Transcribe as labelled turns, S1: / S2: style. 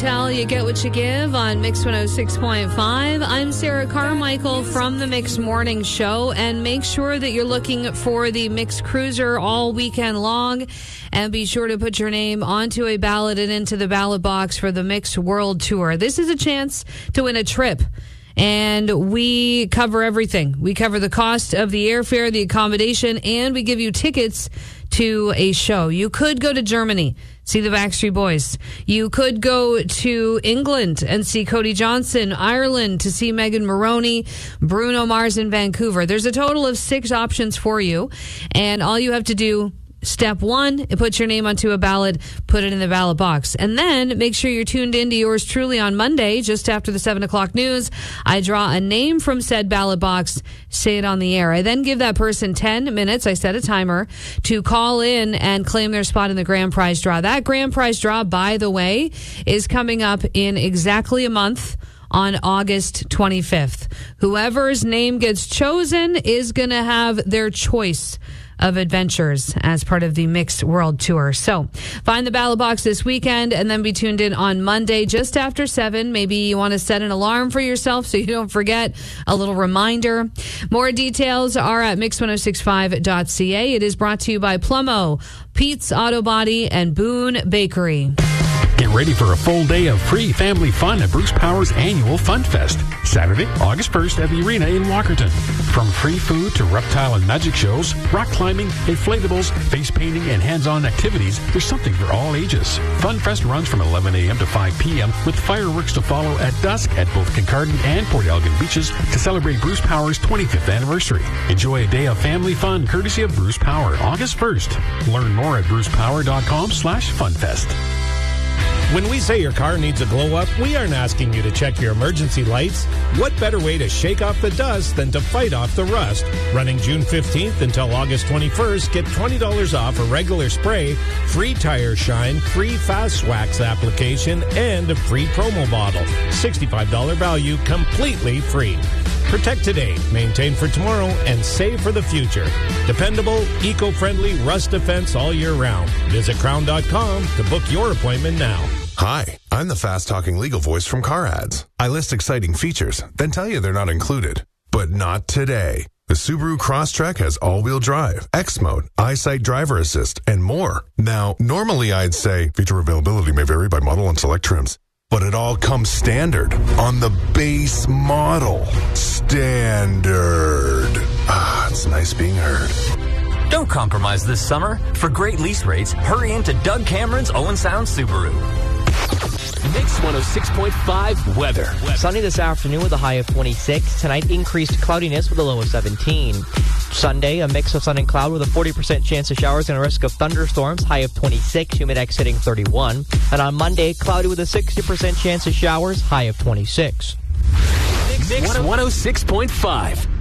S1: Tell you get what you give on Mix 106.5. I'm Sarah Carmichael from the Mix Morning Show, and make sure that you're looking for the Mix Cruiser all weekend long, and be sure to put your name onto a ballot and into the ballot box for the Mix World Tour. This is a chance to win a trip, and we cover everything. We cover the cost of the airfare, the accommodation, and we give you tickets to a show. You could go to Germany, see the Backstreet Boys. You could go to England and see Cody Johnson, Ireland to see Megan Maroney, Bruno Mars in Vancouver. There's a total of 6 options for you, and all you have to do, step 1, put your name onto a ballot, put it in the ballot box. And then make sure you're tuned in to yours truly on Monday, just after the 7 o'clock news. I draw a name from said ballot box, say it on the air. I then give that person 10 minutes, I set a timer, to call in and claim their spot in the grand prize draw. That grand prize draw, by the way, is coming up in exactly a month, on August 25th. Whoever's name gets chosen is going to have their choice of adventures as part of the Mixed World Tour. So find the ballot box this weekend and then be tuned in on Monday just after 7. Maybe you want to set an alarm for yourself so you don't forget, a little reminder. More details are at mix1065.ca. It is brought to you by Plumo, Pete's Auto Body, and Boone Bakery.
S2: Get ready for a full day of free family fun at Bruce Power's annual Fun Fest, Saturday, August 1st at the Arena in Walkerton. From free food to reptile and magic shows, rock climbing, inflatables, face painting, and hands-on activities, there's something for all ages. Fun Fest runs from 11 a.m. to 5 p.m. with fireworks to follow at dusk at both Kincardine and Port Elgin beaches to celebrate Bruce Power's 25th anniversary. Enjoy a day of family fun courtesy of Bruce Power, August 1st. Learn more at brucepower.com/funfest.
S3: When we say your car needs a glow-up, we aren't asking you to check your emergency lights. What better way to shake off the dust than to fight off the rust? Running June 15th until August 21st, get $20 off a regular spray, free tire shine, free fast wax application, and a free promo bottle. $65 value, completely free. Protect today, maintain for tomorrow, and save for the future. Dependable, eco-friendly rust defense all year round. Visit crown.com to book your appointment now.
S4: Hi, I'm the fast-talking legal voice from Car Ads. I list exciting features, then tell you they're not included. But not today. The Subaru Crosstrek has all-wheel drive, X-Mode, EyeSight driver assist, and more. Now, normally I'd say feature availability may vary by model and select trims. But it all comes standard on the base model. Standard. It's nice being heard.
S5: Don't compromise this summer. For great lease rates, hurry into Doug Cameron's Owen Sound Subaru.
S6: Mix 106.5 weather.
S7: Sunny this afternoon with a high of 26. Tonight, increased cloudiness with a low of 17. Sunday, a mix of sun and cloud with a 40% chance of showers and a risk of thunderstorms, high of 26, humidex hitting 31. And on Monday, cloudy with a 60% chance of showers, high of 26.
S6: Mix 106.5.